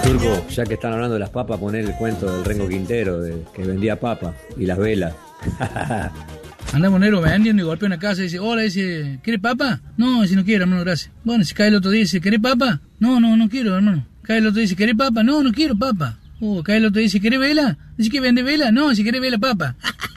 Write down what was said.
Turco, ya que están hablando de las papas, poner el cuento del Rengo Quintero, que vendía papas y las velas. Andamos negro vendiendo y golpea una casa y dice, hola, dice, ¿querés papa? No, si no quiero, hermano, gracias. Bueno, si cae el otro día y dice, ¿querés papa? No, no quiero, hermano. Cae el otro día y dice, ¿querés papa? No, no quiero papa. Cae el otro día y dice, ¿querés vela? Dice que vende vela. No, si querés vela, papa.